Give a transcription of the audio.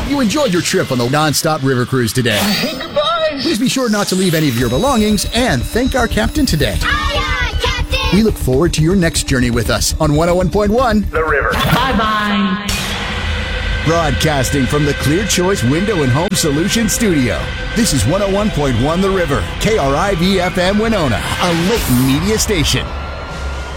you enjoyed your trip on the non-stop river cruise today. Goodbye. Please be sure not to leave any of your belongings and thank our captain today. Aye, aye, Captain. We look forward to your next journey with us on 101.1 The River. Bye-bye. Broadcasting from the Clear Choice Window and Home Solutions Studio. This is 101.1 The River, KRIV FM Winona, a Layton media station.